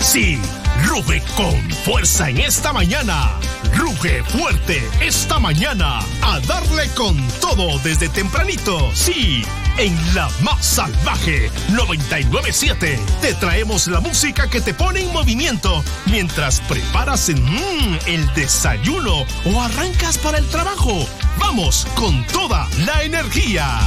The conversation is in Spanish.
Sí, ruge con fuerza en esta mañana. Ruge fuerte esta mañana. A darle con todo desde tempranito. Sí, en la más salvaje 99.7 te traemos la música que te pone en movimiento mientras preparas el desayuno o arrancas para el trabajo. Vamos con toda la energía.